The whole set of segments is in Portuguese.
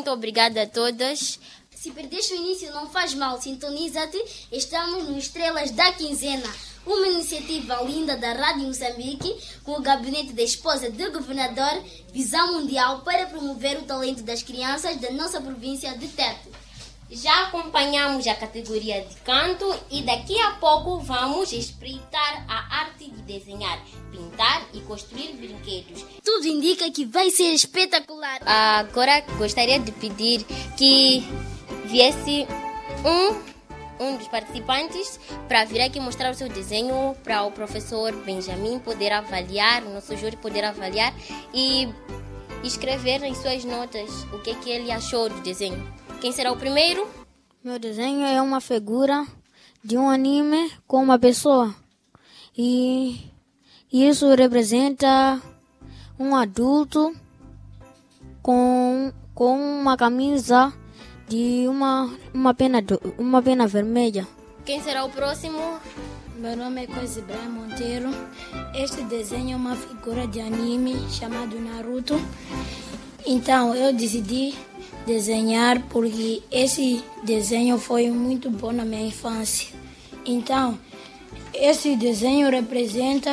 Muito obrigada a todas. Se perdeste o início, não faz mal, sintoniza-te. Estamos no Estrelas da Quinzena, uma iniciativa linda da Rádio Moçambique, com o gabinete da esposa do governador, visão mundial para promover o talento das crianças da nossa província de Tete. Já acompanhamos a categoria de canto e daqui a pouco vamos espreitar a arte de desenhar, pintar e construir brinquedos. Tudo indica que vai ser espetacular. Agora gostaria de pedir que viesse um dos participantes para vir aqui mostrar o seu desenho para o professor Benjamin poder avaliar, o nosso júri poder avaliar e escrever em suas notas o que ele achou do desenho. Quem será o primeiro? Meu desenho é uma figura de um anime com uma pessoa. E isso representa um adulto com uma camisa de uma pena vermelha. Quem será o próximo? Meu nome é Coisa Ibrahim Monteiro. Este desenho é uma figura de anime chamado Naruto. Então eu decidi desenhar porque esse desenho foi muito bom na minha infância. Então, esse desenho representa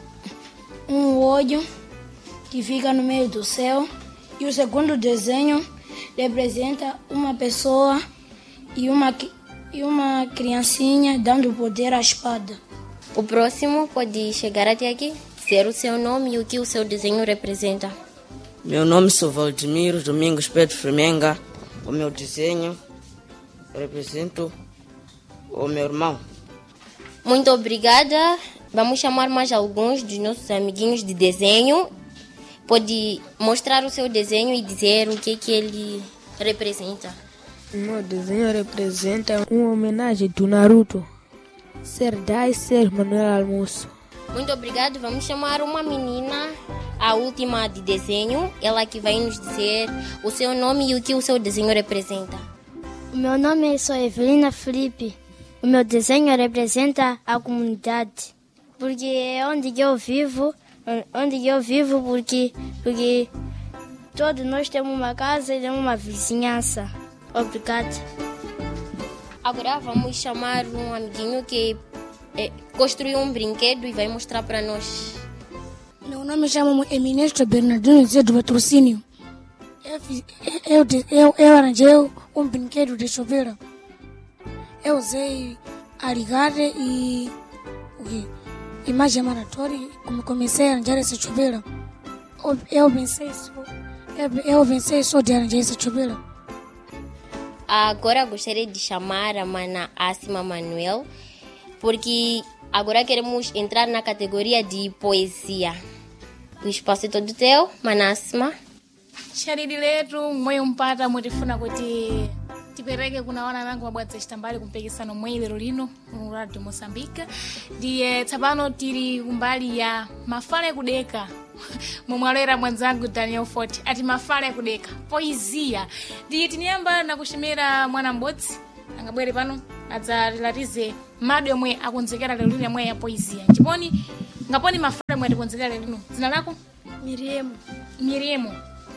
um olho que fica no meio do céu. E o segundo desenho representa uma pessoa e uma criancinha dando poder à espada. O próximo pode chegar até aqui, dizer o seu nome e o que o seu desenho representa. Meu nome é Valdemiro Domingos Pedro Fremenga. O meu desenho representa o meu irmão. Muito obrigada. Vamos chamar mais alguns dos nossos amiguinhos de desenho. Pode mostrar o seu desenho e dizer o que ele representa. O meu desenho representa uma homenagem do Naruto. Ser Dai, ser Manuel Almoço. Muito obrigado. Vamos chamar uma menina, a última de desenho. Ela que vai nos dizer o seu nome e o que o seu desenho representa. O meu nome é Evelina Felipe. O meu desenho representa a comunidade. Porque é onde eu vivo porque todos nós temos uma casa e temos uma vizinhança. Obrigada. Agora vamos chamar um amiguinho que construiu um brinquedo e vai mostrar para nós. Meu nome chama Eminestro Bernardino Zé do Patrocínio. Eu arranjei um brinquedo de chuveiro. Eu usei arigade e imagem maratória e comecei a arranjar esse chuveiro. Eu pensei só de arranjar esse chuveiro. Agora gostaria de chamar a mana Asma Manuel, porque agora queremos entrar na categoria de poesia. O espaço é todo teu, mana Asma. Sharidi letu moyo mpata mutifuna kuti tipereke kunaona nangu mabwadza chitambali kumpikisano mwe lero lino mu Radio Moçambique. Ndiye tsapano tiri kumbali ya mafala kudeka mumwalera mwanzangu Daniel Forte ati mafala kudeka poesia. Ndiye tiniyamba na kushimira mwana mbodzi angabwere pano adzalatize mado yomwe akonzekera lero lino mwe ya poesia. Njiponi ngaponi mafala mwe tikonzekera lero lino. Dzina lako? Miriemo.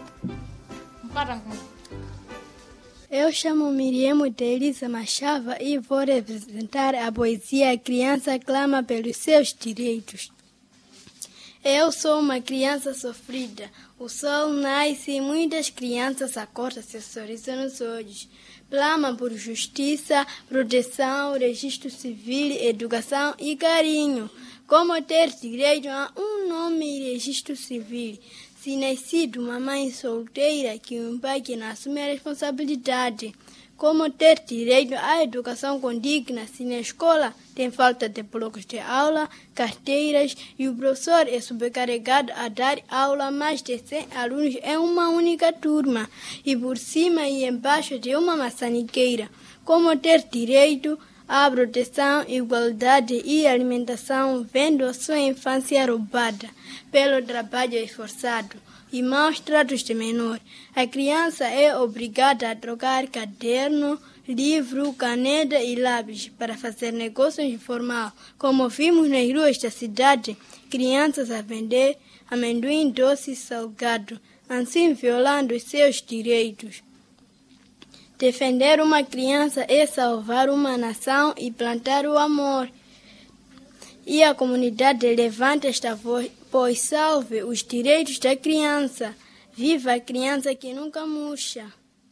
Eu chamo Miriam Delisa Machava e vou representar a poesia Criança Clama pelos Seus Direitos. Eu sou uma criança sofrida. O sol nasce e muitas crianças acordam seu sorriso nos olhos. Clamam por justiça, proteção, registro civil, educação e carinho. Como ter direito a um nome e registro civil? Se nascido uma mãe solteira que um pai que não assume a responsabilidade. Como ter direito à educação condigna se na escola tem falta de blocos de aula, carteiras e o professor é sobrecarregado a dar aula a mais de 100 alunos em uma única turma e por cima e embaixo de uma maçaniqueira. Como ter direito à proteção, igualdade e alimentação vendo a sua infância roubada pelo trabalho esforçado e maus tratos de menor. A criança é obrigada a trocar caderno, livro, caneta e lápis para fazer negócios informal, como vimos nas ruas da cidade, crianças a vender amendoim doce e salgado, assim violando os seus direitos. Defender uma criança é salvar uma nação e plantar o amor. E a comunidade levanta esta voz, pois salve os direitos da criança. Viva a criança que nunca murcha.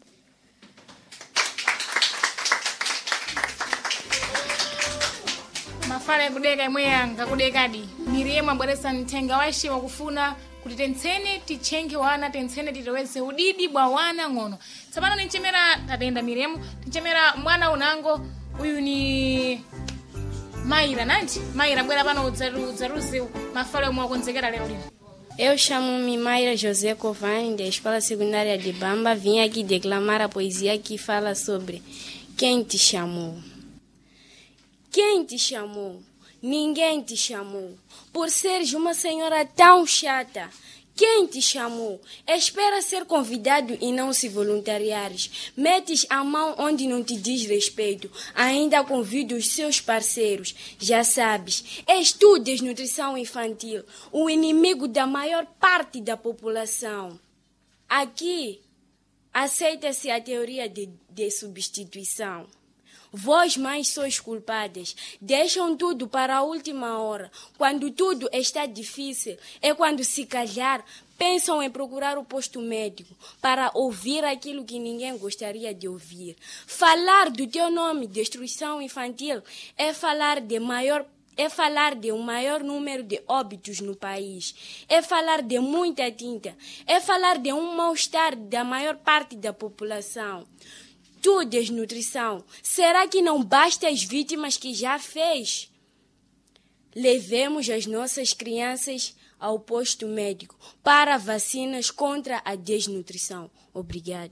Mafala kudeka imweyanga kudekadi Miriam abweresa mthenga washe wakufuna kuti tentsene tichenge wana tentsene titeweze udidi bwa wana ng'ono. Tsopano ninchemera tatenda Miriam, tinchemera mwana unango uyu ni Maira nanti. Maira bwera pano udzaruze mafala omwe akonzekera lero lino. Eu chamo-me Maira José Covani, da Escola Secundária de Bamba. Vim aqui declamar a poesia que fala sobre quem te chamou. Quem te chamou? Ninguém te chamou. Por seres uma senhora tão chata. Quem te chamou? Espera ser convidado e não se voluntariares. Metes a mão onde não te diz respeito. Ainda convida os seus parceiros. Já sabes, és tu desnutrição infantil, o inimigo da maior parte da população. Aqui, aceita-se a teoria de substituição. Vós, mães, sois culpadas. Deixam tudo para a última hora. Quando tudo está difícil, é quando, se calhar, pensam em procurar o posto médico para ouvir aquilo que ninguém gostaria de ouvir. Falar do teu nome, destruição infantil, é falar de um maior número de óbitos no país. É falar de muita tinta. É falar de um mal-estar da maior parte da população. Tu, desnutrição, será que não basta as vítimas que já fez? Levemos as nossas crianças ao posto médico para vacinas contra a desnutrição. Obrigado.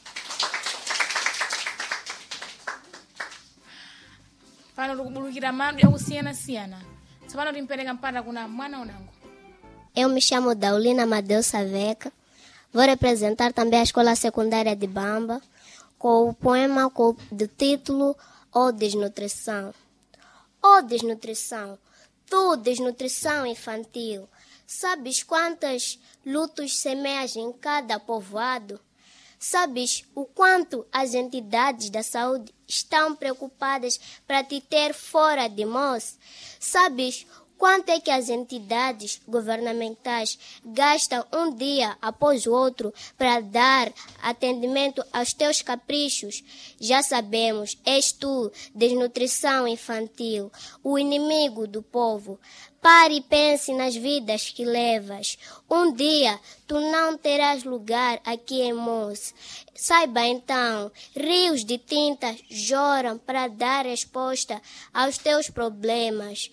Pano tukubulukira madu yakusiyana-siyana. Tsopano timpereka mpata kuna mwana unango. Eu me chamo Daulina Amadeu Saveca. Vou representar também a Escola Secundária de Bamba, com o poema do título Ó Desnutrição. Ó Desnutrição, tu desnutrição infantil, sabes quantos lutos semeias em cada povoado? Sabes o quanto as entidades da saúde estão preocupadas para te ter fora de nós? Sabes quanto é que as entidades governamentais gastam um dia após o outro para dar atendimento aos teus caprichos? Já sabemos, és tu, desnutrição infantil, o inimigo do povo. Pare e pense nas vidas que levas. Um dia tu não terás lugar aqui em Moço. Saiba então, rios de tinta choram para dar resposta aos teus problemas.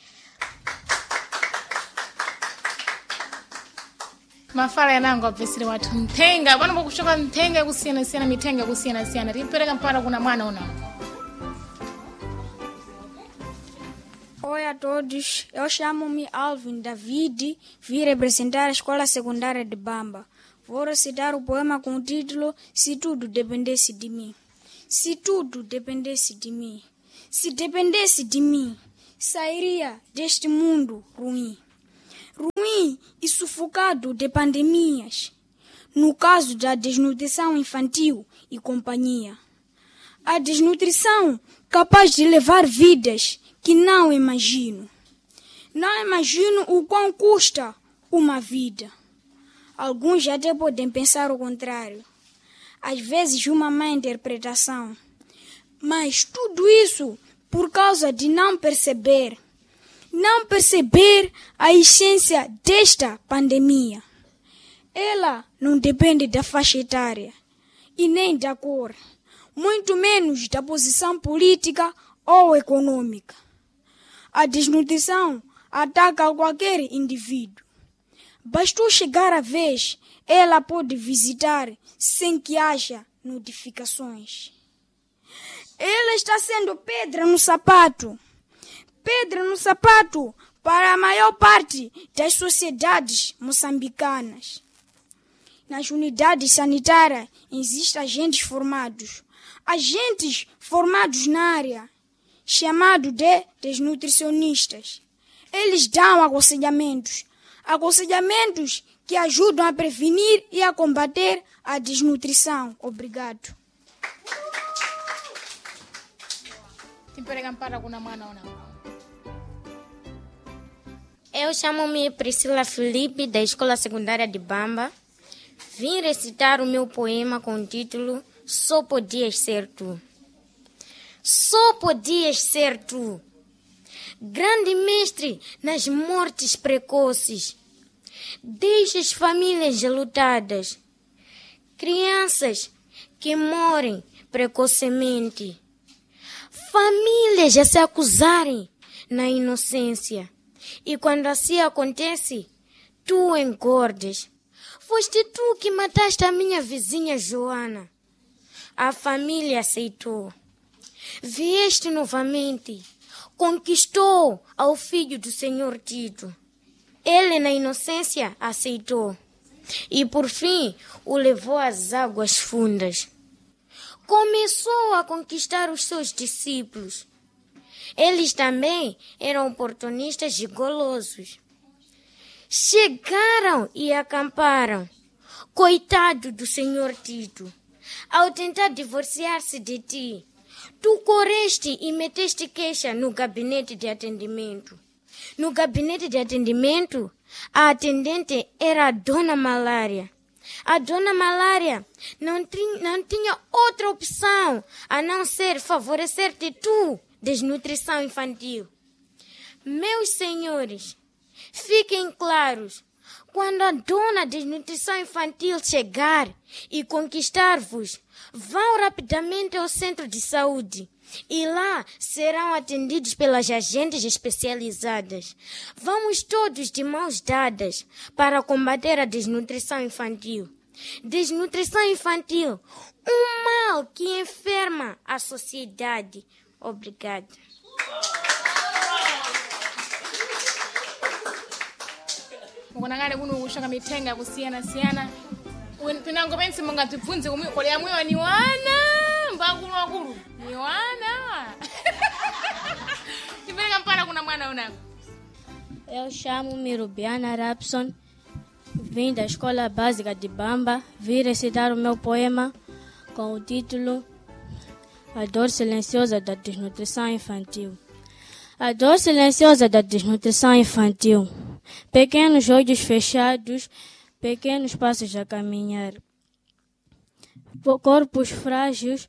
Mafala yanango apesire watu mtenga. Pano pokushoka mtenga kusiyana-siyana, mitenga kusiyana-siyana. Timpereka mpata kuna mwana unango. Oi a todos, eu chamo-me Alvin David, vim representar a Escola Secundária de Bamba. Vou recitar o poema com o título Se Tudo Dependesse de Mim. Se tudo dependesse de mim, se dependesse de mim, sairia deste mundo ruim. Ruim e sufocado de pandemias, no caso da desnutrição infantil e companhia. A desnutrição capaz de levar vidas que não imagino. Não imagino o quão custa uma vida. Alguns até podem pensar o contrário. Às vezes uma má interpretação. Mas tudo isso por causa de não perceber a essência desta pandemia. Ela não depende da faixa etária e nem da cor, muito menos da posição política ou econômica. A desnutrição ataca qualquer indivíduo. Bastou chegar a vez, ela pode visitar sem que haja notificações. Ela está sendo pedra no sapato para a maior parte das sociedades moçambicanas. Nas unidades sanitárias existem agentes formados na área, chamados de desnutricionistas. Eles dão aconselhamentos que ajudam a prevenir e a combater a desnutrição. Obrigado. Timpereka mpata kuna mwana ona. Eu chamo-me Priscila Felipe, da Escola Secundária de Bamba. Vim recitar o meu poema com o título Só Podias Ser Tu. Só podias ser tu, grande mestre nas mortes precoces. Deixas famílias enlutadas, crianças que morrem precocemente, famílias a se acusarem na inocência. E quando assim acontece, tu engordas. Foste tu que mataste a minha vizinha Joana. A família aceitou. Vieste novamente, conquistou ao filho do senhor Tito. Ele, na inocência, aceitou. E, por fim, o levou às águas fundas. Começou a conquistar os seus discípulos. Eles também eram oportunistas e golosos. Chegaram e acamparam. Coitado do senhor Tito, ao tentar divorciar-se de ti, tu correste e meteste queixa no gabinete de atendimento. No gabinete de atendimento, a atendente era a Dona Malária. A Dona Malária não tinha outra opção a não ser favorecer-te tu, desnutrição infantil. Meus senhores, fiquem claros, quando a dona desnutrição infantil chegar e conquistar-vos, vão rapidamente ao centro de saúde e lá serão atendidos pelas agentes especializadas. Vamos todos de mãos dadas para combater a desnutrição infantil. Desnutrição infantil, um mal que enferma a sociedade. Obrigada. Mukonangale kuno kushaka mitenga kusiyana-siyana. Pinango pensi munga tibvunze kolea mwiwa ni wana mbakulu wakulu ni wana. Timpereka mpata kuna mwana unako. Eu chamo-me Rubiana Rapson, vim da Escola Básica de Bamba, vim recitar o meu poema com o título A Dor Silenciosa da Desnutrição Infantil. A dor silenciosa da desnutrição infantil. Pequenos olhos fechados, pequenos passos a caminhar. Corpos frágeis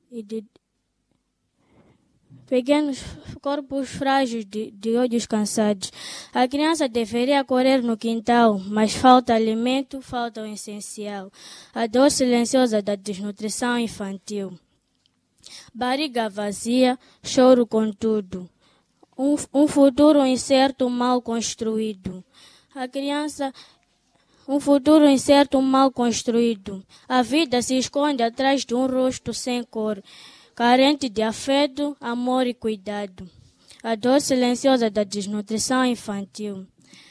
pequenos corpos frágeis de olhos cansados. A criança deveria correr no quintal, mas falta alimento, falta o essencial. A dor silenciosa da desnutrição infantil. Barriga vazia, choro com tudo. Um futuro incerto mal construído. A criança, um futuro incerto mal construído. A vida se esconde atrás de um rosto sem cor, carente de afeto, amor e cuidado. A dor silenciosa da desnutrição infantil.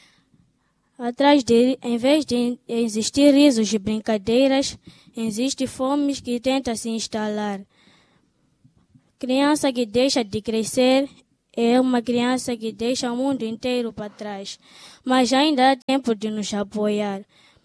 Em vez de existir risos e brincadeiras, existe fome que tenta se instalar. Criança que deixa de crescer é uma criança que deixa o mundo inteiro para trás. Mas ainda há tempo de nos apoiar.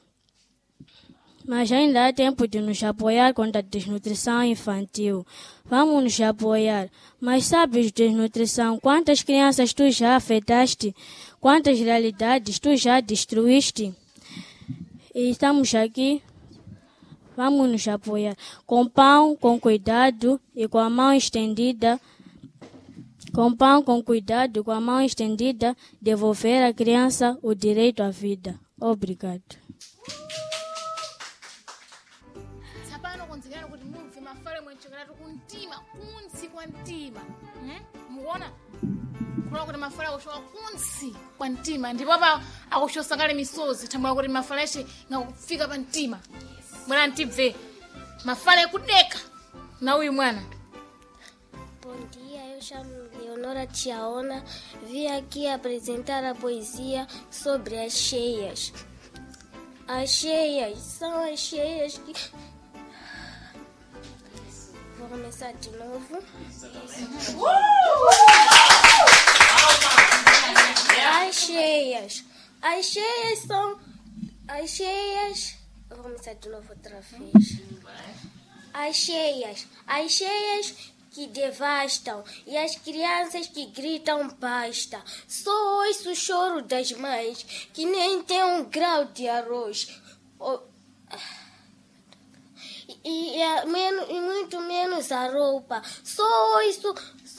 Contra a desnutrição infantil. Vamos nos apoiar. Mas sabes, desnutrição, quantas crianças tu já afetaste? Quantas realidades tu já destruíste? E estamos aqui. Vamos nos apoiar. Com pão, com cuidado e com a mão estendida. Com pão, com cuidado e com a mão estendida, devolver à criança o direito à vida. Obrigado. Sapano konzekana kuti mumve mafale mwenchekeratu kuntima kunsi kwa mtima. Mukuona? Kulola kuti mafale akushoka kunsi kwa mtima. Ndipo apa akushosangale misozi. Tambula kuti mafale eshe ngakufika pa mtima. Mwana ntibve. Mafale kudeka na uyu mwana. Bom dia, eu chamo Leonora Tiaona, vim aqui apresentar a poesia sobre as cheias. As cheias são as cheias que... Vou começar de novo. As cheias são... As cheias... Vou começar de novo outra vez. As cheias que devastam e as crianças que gritam basta. Só ouço o choro das mães que nem tem um grau de arroz. E muito menos a roupa. Só ouço.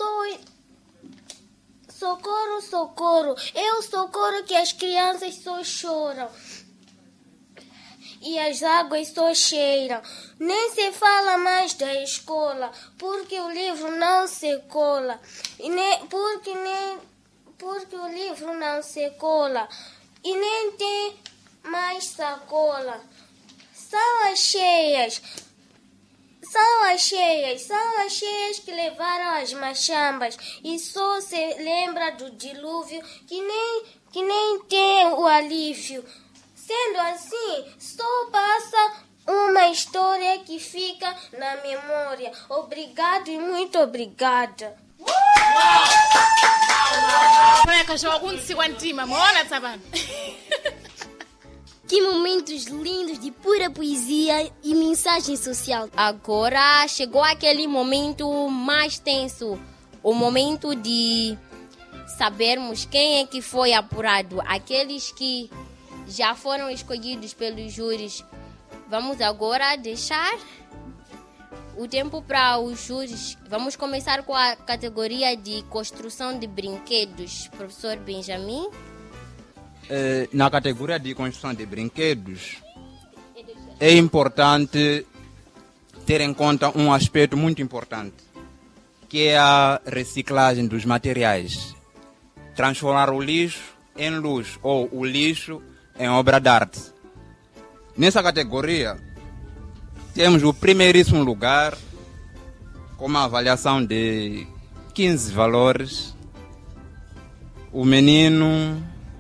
Socorro, socorro. É o socorro que as crianças só choram. E as águas só cheiram. Nem se fala mais da escola, porque o livro não se cola. Porque o livro não se cola. E nem tem mais sacola. Salas cheias que levaram as machambas. E só se lembra do dilúvio que nem tem o alívio. Sendo assim, só passa uma história que fica na memória. Obrigado e muito obrigada. Que momentos lindos de pura poesia e mensagem social. Agora chegou aquele momento mais tenso. O momento de sabermos quem é que foi apurado. Aqueles que já foram escolhidos pelos júris. Vamos agora deixar o tempo para os júris. Vamos começar com a categoria de construção de brinquedos. Professor Benjamin. Na categoria de construção de brinquedos, é importante ter em conta um aspecto muito importante, que é a reciclagem dos materiais. Transformar o lixo em luz ou o lixo em obra de arte. Nessa categoria, temos o primeiríssimo lugar, com uma avaliação de 15 valores. O menino...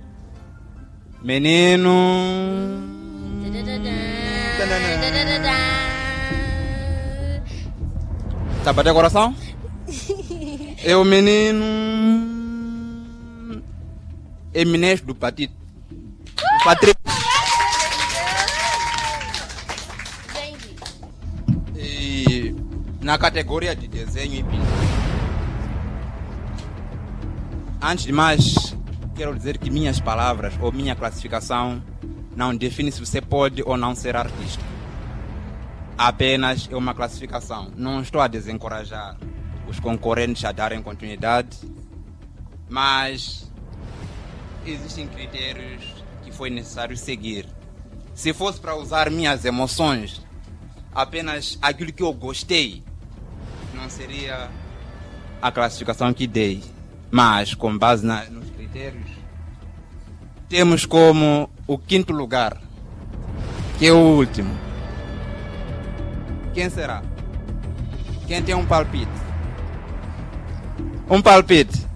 Tá batendo o coração? É o menino... Eminente do Patito. Patrick. E na categoria de desenho e pintura. Antes de mais, quero dizer que minhas palavras ou minha classificação não define se você pode ou não ser artista. Apenas é uma classificação. Não estou a desencorajar os concorrentes a darem continuidade, mas existem critérios que foi necessário seguir. Se fosse para usar minhas emoções, apenas aquilo que eu gostei, não seria a classificação que dei. Mas, com base nos critérios, temos como o quinto lugar, que é o último. Quem será? Quem tem um palpite? Um palpite.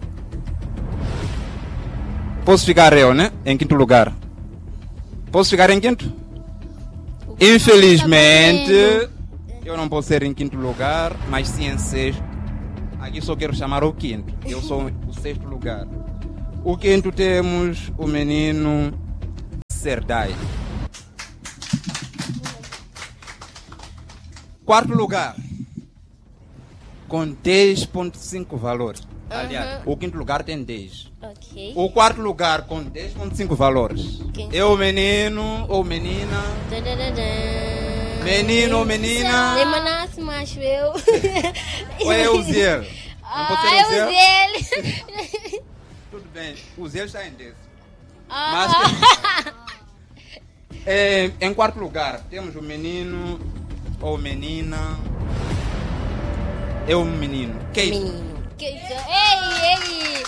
Posso ficar eu, né? Em quinto lugar. Posso ficar em quinto? Infelizmente, eu não posso ser em quinto lugar, mas sim em sexto. Aqui só quero chamar o quinto. Eu sou o sexto lugar. O quinto temos o menino Serdai. Quarto lugar, com 10.5 valores. Aliás, o quinto lugar tem 10. Okay. O quarto lugar com 10.5 valores. É o menino ou menina. Menino ou menina. É Manassi, acho eu. Ou é o Ziel? É o Ziel. Tudo bem, o Ziel está em 10. Mas, em quarto lugar, temos o menino ou menina. É um menino. Menino. Ei!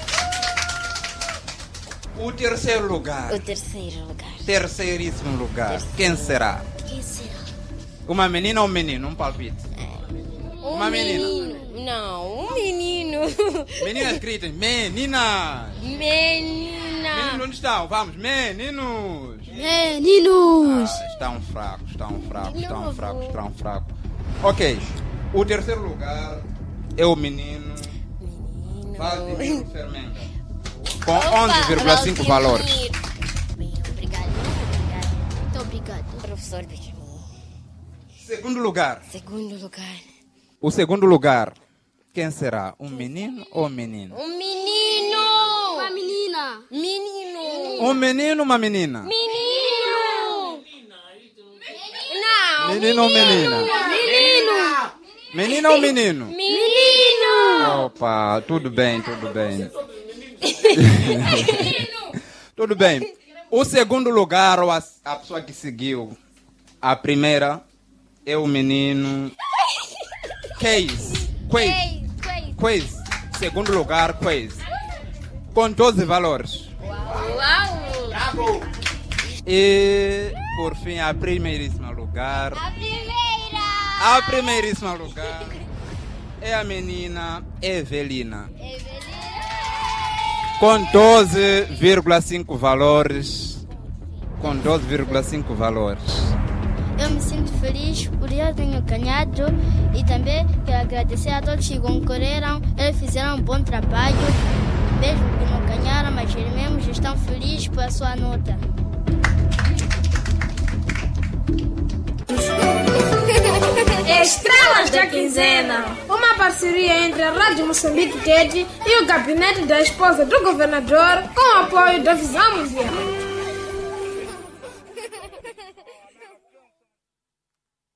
O terceiro lugar. O terceiro lugar. Terceiríssimo lugar. Quem será? Quem será? Uma menina ou um menino? Um palpite. Uma menina. Não, um menino. Meninas gritem. Meninas. Menina. Meninos, onde estão? Vamos, meninos. Meninos. Estão fracos. Ok. O terceiro lugar é o menino Valdemiro Fermenta, com 11,5 valores. Bem, obrigado. Muito obrigado, professor Benjamin. Segundo lugar. Segundo lugar. O segundo lugar Quem será? Um menino ou menina? Um menino! Uma menina! Menino! Um menino ou uma menina? Menino! Não! Menino ou menina? Menino! Menina ou menino? Menino! Opa, tudo bem, tudo bem. Tudo bem. O segundo lugar, a pessoa que seguiu, a primeira é o menino Quiz. Segundo lugar, Quiz. Com 12 valores. Uau! Bravo! E, por fim, a primeiríssima lugar. A primeiríssima lugar é a menina Evelina. Com 12,5 valores. Com 12,5 valores. Eu me sinto feliz por eu ter ganhado e também quero agradecer a todos que concorreram. Eles fizeram um bom trabalho, mesmo que não ganharam, mas eles mesmos estão felizes por a sua nota. Estrelas da Quinzena, uma parceria entre a Rádio Moçambique TED e o gabinete da esposa do governador, com o apoio da Visão Mundial.